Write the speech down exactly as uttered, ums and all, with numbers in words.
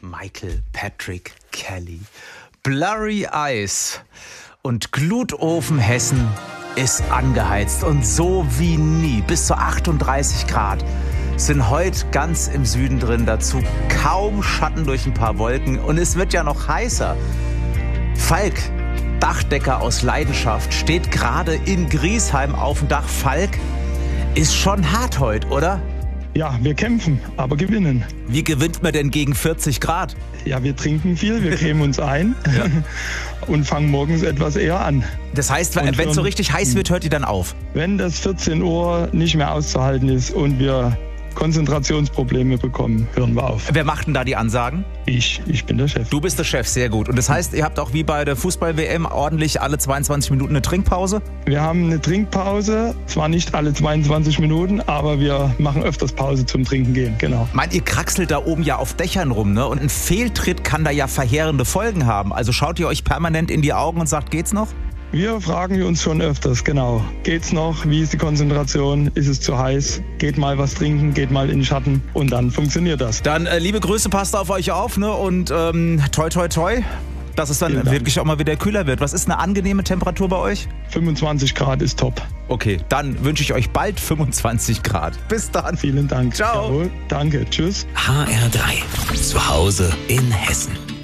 Michael Patrick Kelly. Blurry Eyes und Glutofen Hessen ist angeheizt und so wie nie. Bis zu achtunddreißig Grad sind heute ganz im Süden drin. Dazu kaum Schatten durch ein paar Wolken und es wird ja noch heißer. Falk, Dachdecker aus Leidenschaft, steht gerade in Griesheim auf dem Dach. Falk, ist schon hart heute, oder? Ja, wir kämpfen, aber gewinnen. Wie gewinnt man denn gegen vierzig Grad? Ja, wir trinken viel, wir cremen uns ein ja. und fangen morgens etwas eher an. Das heißt, wenn es so richtig heiß wird, hört ihr dann auf? Wenn das vierzehn Uhr nicht mehr auszuhalten ist und wir Konzentrationsprobleme bekommen, hören wir auf. Wer macht denn da die Ansagen? Ich, ich bin der Chef. Du bist der Chef, sehr gut. Und das heißt, ihr habt auch wie bei der Fußball-W M ordentlich alle zweiundzwanzig Minuten eine Trinkpause? Wir haben eine Trinkpause, zwar nicht alle zweiundzwanzig Minuten, aber wir machen öfters Pause zum Trinken gehen, genau. Meint, ihr kraxelt da oben ja auf Dächern rum, ne? Und ein Fehltritt kann da ja verheerende Folgen haben. Also schaut ihr euch permanent in die Augen und sagt, geht's noch? Wir fragen uns schon öfters, genau. Geht's noch? Wie ist die Konzentration? Ist es zu heiß? Geht mal was trinken, geht mal in den Schatten und dann funktioniert das. Dann äh, liebe Grüße, passt auf euch auf, ne? Und ähm, toi toi toi, dass es dann wirklich auch mal wieder kühler wird. Was ist eine angenehme Temperatur bei euch? fünfundzwanzig Grad ist top. Okay, dann wünsche ich euch bald fünfundzwanzig Grad. Bis dann. Vielen Dank. Ciao. Jawohl, danke. Tschüss. H R drei. Zu Hause in Hessen.